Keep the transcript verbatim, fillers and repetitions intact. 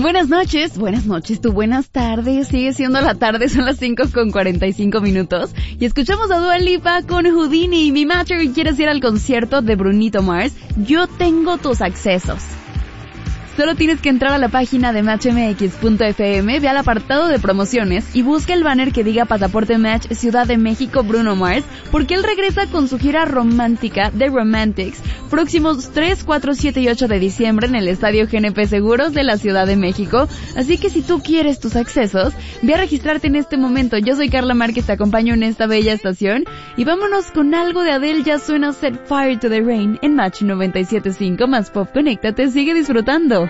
Buenas noches, buenas noches, tu buenas tardes, sigue siendo la tarde, son las cinco con cuarenta y cinco minutos y escuchamos a Dua Lipa con Houdini. Mi matcher, ¿quieres ir al concierto de Brunito Mars? Yo tengo tus accesos. Solo tienes que entrar a la página de match m x punto f m, ve al apartado de promociones y busca el banner que diga Pasaporte Match Ciudad de México Bruno Mars, porque él regresa con su gira romántica The Romantics próximos tres, cuatro, siete y ocho de diciembre en el Estadio G N P Seguros de la Ciudad de México. Así que si tú quieres tus accesos, ve a registrarte en este momento. Yo soy Carla Márquez, te acompaño en esta bella estación y vámonos con algo de Adele. Ya suena Set Fire to the Rain en Match noventa y siete punto cinco, más pop. Conéctate, sigue disfrutando.